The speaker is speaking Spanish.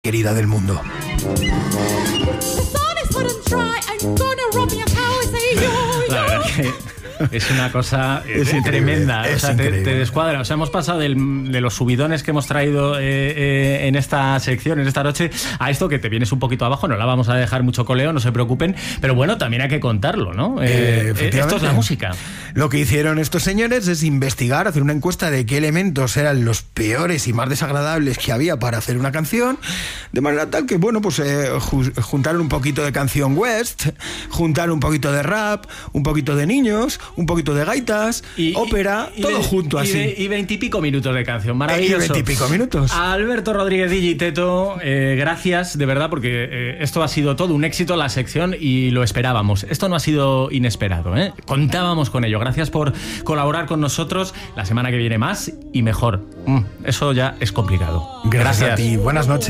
querida del mundo. La verdad que es una cosa tremenda. Es o sea, te descuadra. O sea, hemos pasado de los subidones que hemos traído en esta sección, en esta noche, a esto que te vienes un poquito abajo. No la vamos a dejar mucho coleo, no se preocupen. Pero bueno, también hay que contarlo, ¿no? Esto es la música. Lo que hicieron estos señores es investigar, hacer una encuesta de qué elementos eran los peores y más desagradables que había para hacer una canción, de manera tal que, bueno, pues juntaron un poquito de canción west, juntaron un poquito de rap, un poquito de niños, un poquito de gaitas, ópera, todo junto así. Y 20 y pico minutos de canción, maravilloso. 20 y pico minutos. A Alberto Rodríguez Digiteto, gracias, de verdad, porque esto ha sido todo un éxito, la sección, y lo esperábamos. Esto no ha sido inesperado, ¿eh? Contábamos con ello. Gracias por colaborar con nosotros. La semana que viene más y mejor. Eso ya es complicado. Gracias a ti. Buenas noches.